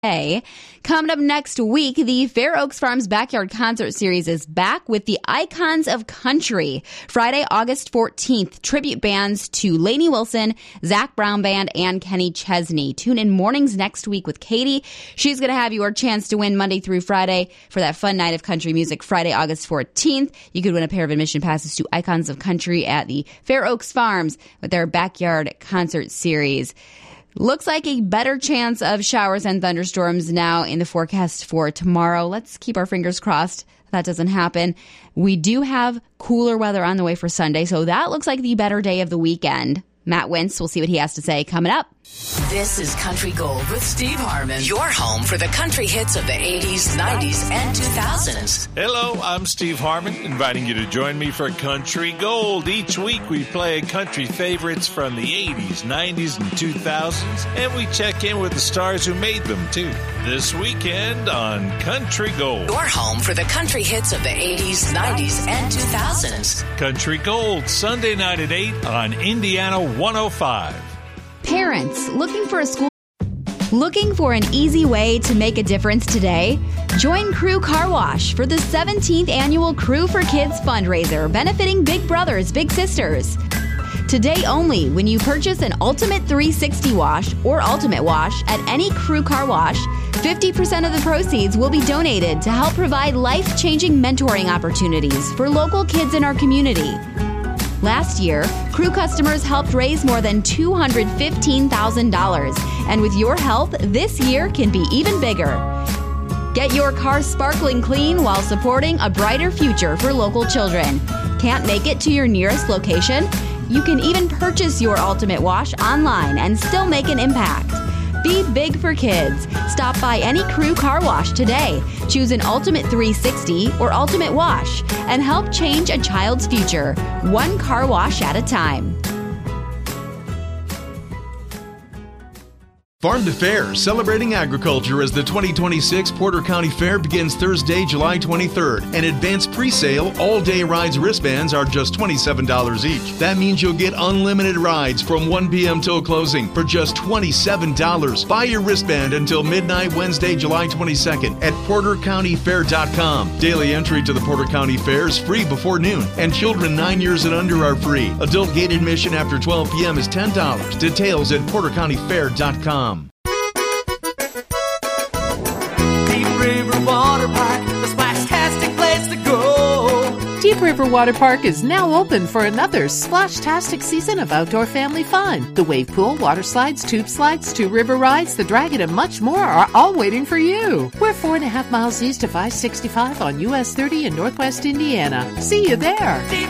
Coming up next week, the Fair Oaks Farms Backyard Concert Series is back with the Icons of Country. Friday, August 14th, tribute bands to Lainey Wilson, Zach Brown Band, and Kenny Chesney. Tune in mornings next week with Katie. She's going to have your chance to win Monday through Friday for that fun night of country music Friday, August 14th. You could win a pair of admission passes to Icons of Country at the Fair Oaks Farms with their Backyard Concert Series. Looks like a better chance of showers and thunderstorms now in the forecast for tomorrow. Let's keep our fingers crossed that doesn't happen. We do have cooler weather on the way for Sunday, so that looks like the better day of the weekend. Matt Wentz, we'll see what he has to say coming up. This is Country Gold with Steve Harmon, your home for the country hits of the 80s, 90s, and 2000s. Hello, I'm Steve Harmon, inviting you to join me for Country Gold. Each week we play country favorites from the 80s, 90s, and 2000s, and we check in with the stars who made them, too. This weekend on Country Gold. Your home for the country hits of the 80s, 90s, and 2000s. Country Gold, Sunday night at 8 on Indiana 105. Parents, looking for an easy way to make a difference today? Join Crew Car Wash for the 17th annual Crew for Kids fundraiser benefiting Big Brothers Big Sisters. Today only, when you purchase an Ultimate 360 wash or Ultimate Wash at any Crew Car Wash, 50% of the proceeds will be donated to help provide life-changing mentoring opportunities for local kids in our community. Last year, Crew customers helped raise more than $215,000, and with your help, this year can be even bigger. Get your car sparkling clean while supporting a brighter future for local children. Can't make it to your nearest location? You can even purchase your Ultimate Wash online and still make an impact. Be big for kids. Stop by any Crew Car Wash today. Choose an Ultimate 360 or Ultimate Wash and help change a child's future, one car wash at a time. Farm to Fair, celebrating agriculture as the 2026 Porter County Fair begins Thursday, July 23rd. An advanced pre-sale, all-day rides wristbands are just $27 each. That means you'll get unlimited rides from 1 p.m. till closing for just $27. Buy your wristband until midnight Wednesday, July 22nd at PorterCountyFair.com. Daily entry to the Porter County Fair is free before noon, and children 9 years and under are free. Adult gate admission after 12 p.m. is $10. Details at PorterCountyFair.com. River Water Park, the splash-tastic place to go. Deep River Water Park is now open for another splash-tastic season of outdoor family fun. The wave pool, water slides, tube slides, 2 river rides, the dragon, and much more are all waiting for you. We're 4.5 miles east of I-65 on US 30 in Northwest Indiana. See you there. Deep